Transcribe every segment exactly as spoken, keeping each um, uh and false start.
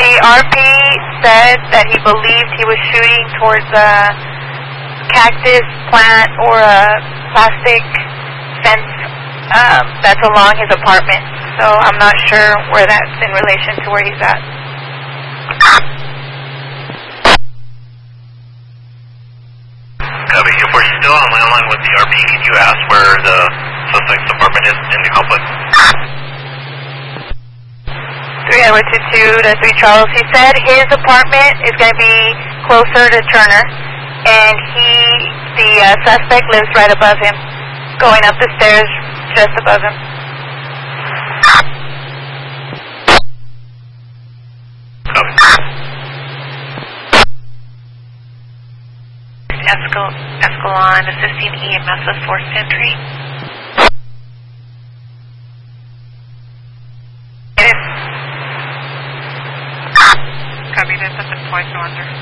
The R P said that he believed he was shooting towards a cactus plant or a plastic fence um, that's along his apartment. So I'm not sure where that's in relation to where he's at. Copy. If we're still on landline with the R P, can you ask where the suspect's apartment is in the complex? three Edward two two to three Charles. He said his apartment is going to be closer to Turner, and he, the uh, suspect, lives right above him, going up the stairs just above him. Escal Escalon assisting E M S with forced entry. Copy this up at twice no under.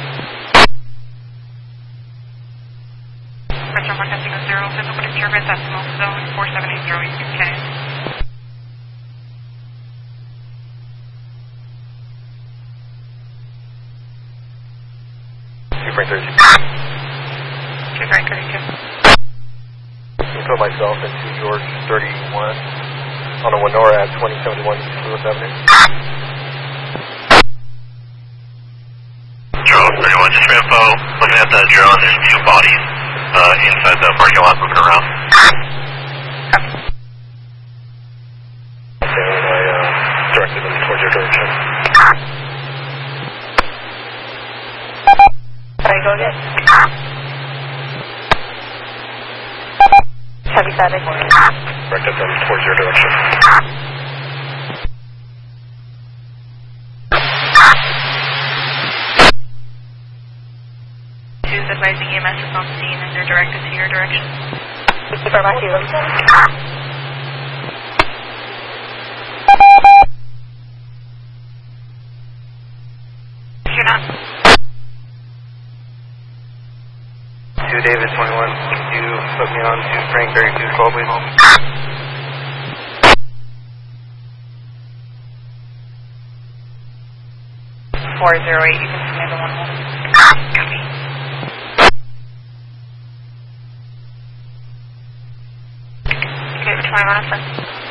Pressure mark testing of zero, physical disturbance at smoke zone four seven eight zero U K. Two Frank thirty-two. Two Frank thirty-two. I put myself into George thirty-one on a Winora at twenty seventy-one East Lewis Avenue. Charles thirty-one, just for info, looking at the drone, there's two bodies uh, inside the parking lot moving around. Okay, and I uh, directed them towards your direction. Can I go again? Heavy static. Directed them towards your direction. Who's advising E M S is on scene and they're directed to your direction? Keep our back to you. You're not. two David twenty-one, can you put me on to Frank thirty-two's call, please? four zero eight, you can submit the one home. Copy. Okay, which one I want to send?